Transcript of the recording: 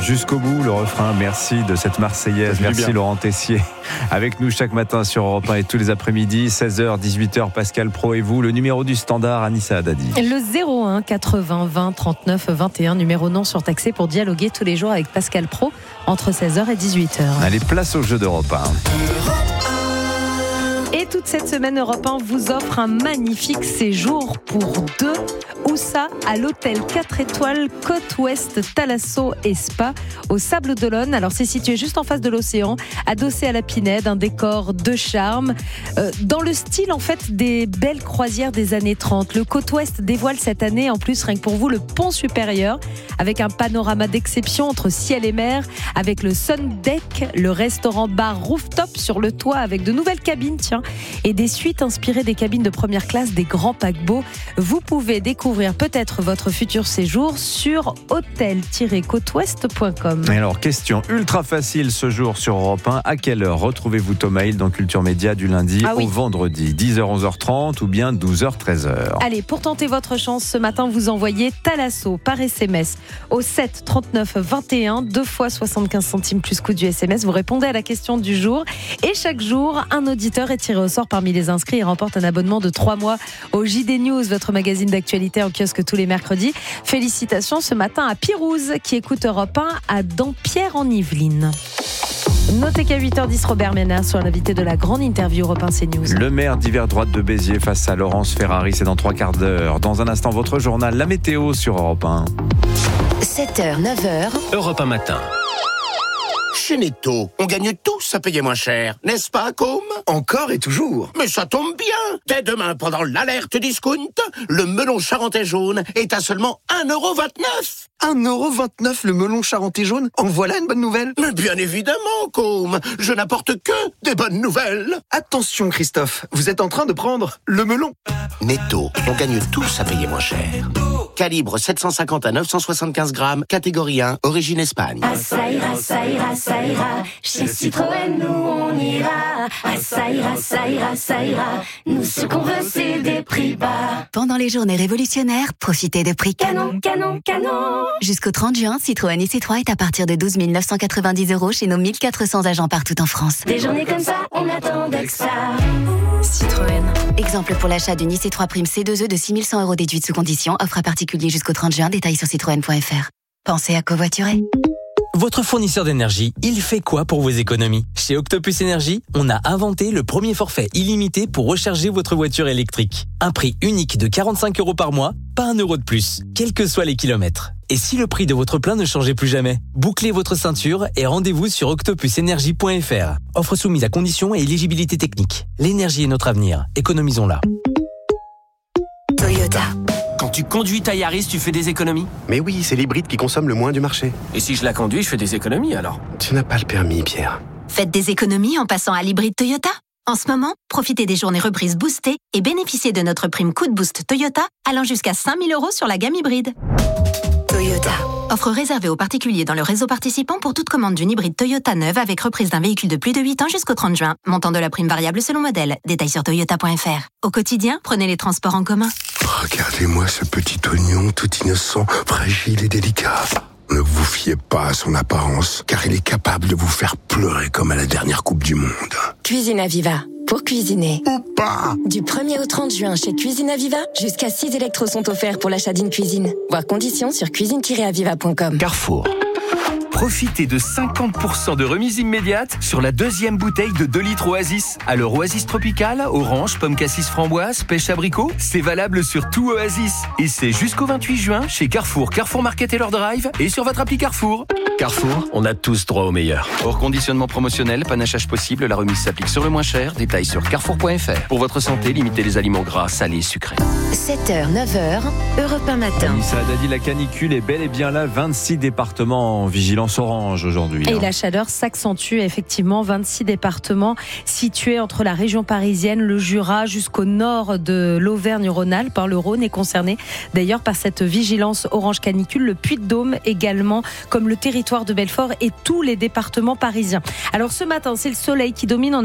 jusqu'au bout le refrain. Merci de cette Marseillaise. Merci Laurent Tessier. Avec nous chaque matin sur Europe 1 et tous les après-midi, 16h, 18h, Pascal Pro et vous. Le numéro du standard, Anissa Haddadi. Le 01 80 20 39 21, numéro non surtaxé pour dialoguer tous les jours avec Pascal Pro entre 16h et 18h. Allez, place au jeu d'Europe 1. Et toute cette semaine, Europe 1 vous offre un magnifique séjour pour deux. Où ça ? À l'hôtel 4 étoiles Côte Ouest Thalasso et Spa au Sable d'Olonne. Alors c'est situé juste en face de l'océan, adossé à la Pinède, un décor de charme. Dans le style en fait des belles croisières des années 30. Le Côte Ouest dévoile cette année en plus, rien que pour vous, le pont supérieur avec un panorama d'exception entre ciel et mer, avec le Sun Deck, le restaurant bar rooftop sur le toit avec de nouvelles cabines, et des suites inspirées des cabines de première classe des grands paquebots. Vous pouvez découvrir peut-être votre futur séjour sur hôtel-côteouest.com. Et alors, question ultra facile ce jour sur Europe 1. À quelle heure retrouvez-vous Thomas Hill dans Culture Média du lundi au vendredi ? 10h, 11h30 ou bien 12h, 13h ? Allez, pour tenter votre chance, ce matin, vous envoyez Thalasso par SMS au 7 39 21, 2 fois 75 centimes plus coût du SMS. Vous répondez à la question du jour. Et chaque jour, un auditeur est tiré au sort parmi les inscrits et remporte un abonnement de 3 mois au JD News, votre magazine d'actualité en kiosque tous les mercredis. Félicitations ce matin à Pirouz qui écoute Europe 1 à Dampierre en Yvelines. Notez qu'à 8h10, Robert Ménard sur l'invité de la grande interview Europe 1 CNews. Le maire d'hiver droite de Béziers face à Laurence Ferrari, c'est dans 3 quarts d'heure. Dans un instant, votre journal, la météo sur Europe 1. 7h, 9h. Europe 1 matin. Chez Netto, on gagne tous à payer moins cher, n'est-ce pas, Com ? Encore et toujours. Mais ça tombe bien. Dès demain, pendant l'alerte discount, le melon charentais jaune est à seulement 1,29 €. 1,29 € le melon charentais jaune ? En voilà une bonne nouvelle. Mais bien évidemment, Com. Je n'apporte que des bonnes nouvelles. Attention, Christophe, vous êtes en train de prendre le melon. Netto, on gagne tous à payer moins cher. Calibre 750 à 975 grammes, catégorie 1, origine Espagne. Ça ira, ça ira, ça ira. Chez Citroën, nous on ira. Ça ira, ça ira, ça ira. Nous ce qu'on veut, c'est des prix bas. Pendant les journées révolutionnaires, profitez de prix Canon, canon, canon. Jusqu'au 30 juin, Citroën IC3 est à partir de 12 990 € chez nos 1400 agents partout en France. Des journées comme ça, on attendait que ça. Citroën. Exemple pour l'achat d'une IC3 Prime C2E de 6 100 € déduite sous condition. Offre à particulier jusqu'au 30 juin. Détails sur citroën.fr. Pensez à covoiturer. Votre fournisseur d'énergie, il fait quoi pour vos économies ? Chez Octopus Énergie, on a inventé le premier forfait illimité pour recharger votre voiture électrique. Un prix unique de 45 € par mois, pas 1 € de plus, quels que soient les kilomètres. Et si le prix de votre plein ne changeait plus jamais ? Bouclez votre ceinture et rendez-vous sur octopusenergie.fr. Offre soumise à conditions et éligibilité technique. L'énergie est notre avenir, économisons-la. Toyota. Quand tu conduis ta Yaris, tu fais des économies ? Mais oui, c'est l'hybride qui consomme le moins du marché. Et si je la conduis, je fais des économies alors ? Tu n'as pas le permis, Pierre. Faites des économies en passant à l'hybride Toyota. En ce moment, profitez des journées reprises boostées et bénéficiez de notre prime coup de boost Toyota allant jusqu'à 5 000 € sur la gamme hybride. Toyota. Offre réservée aux particuliers dans le réseau participant pour toute commande d'une hybride Toyota neuve avec reprise d'un véhicule de plus de 8 ans jusqu'au 30 juin. Montant de la prime variable selon modèle. Détails sur toyota.fr. Au quotidien, prenez les transports en commun. Regardez-moi ce petit oignon tout innocent, fragile et délicat. Ne vous fiez pas à son apparence, car il est capable de vous faire pleurer comme à la dernière Coupe du Monde. Cuisine Aviva. Pour cuisiner. Ou pas. Du 1er au 30 juin chez Cuisine Aviva, jusqu'à 6 électros sont offerts pour l'achat d'une cuisine. Voir conditions sur cuisine-aviva.com. Carrefour. Profitez de 50% de remise immédiate sur la deuxième bouteille de 2 litres Oasis. Alors Oasis Tropical, orange, pomme cassis framboise, pêche abricot, c'est valable sur tout Oasis. Et c'est jusqu'au 28 juin chez Carrefour, Carrefour Market et leur drive et sur votre appli Carrefour. Carrefour, on a tous droit au meilleur. Hors conditionnement promotionnel, panachage possible, la remise s'applique sur le moins cher. Détails sur carrefour.fr. Pour votre santé, limitez les aliments gras, salés, sucrés. 7h, 9h, Europe 1 matin. Anissa Haddadi, la canicule est bel et bien là. 26 départements en vigilance orange aujourd'hui. Et la chaleur s'accentue effectivement. 26 départements situés entre la région parisienne, le Jura, jusqu'au nord de l'Auvergne-Rhône-Alpes. Le Rhône est concerné d'ailleurs par cette vigilance orange canicule. Le Puy-de-Dôme également, comme le territoire de Belfort et tous les départements parisiens. Alors ce matin, c'est le soleil qui domine.